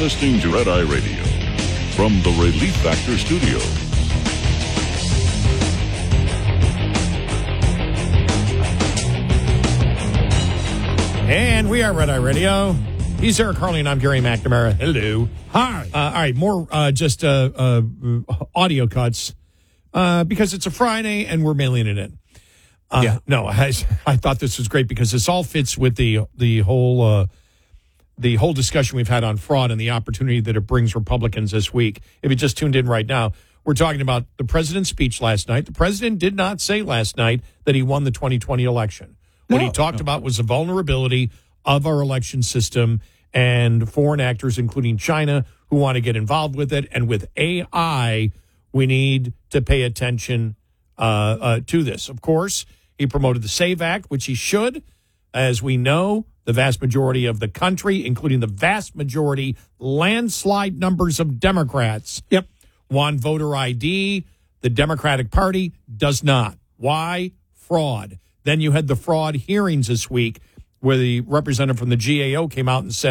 listening to Red Eye Radio from the Relief Factor Studio. And we are Red Eye Radio. He's Eric Harley, and I'm Gary McNamara. Hello. Hi. All right, more just audio cuts because it's a Friday and we're mailing it in. No, I thought this was great because this all fits with the whole discussion we've had on fraud and the opportunity that it brings Republicans this week. If you just tuned in right now, we're talking about the president's speech last night. The president did not say last night that he won the 2020 election. What he talked about was the vulnerability of our election system and foreign actors, including China, who want to get involved with it. And with AI, we need to pay attention to this. Of course, he promoted the SAVE Act, which he should. As we know, the vast majority of the country, including the vast majority, landslide numbers of Democrats, want voter ID. The Democratic Party does not. Why? Fraud. Then you had the fraud hearings this week where the representative from the GAO came out and said,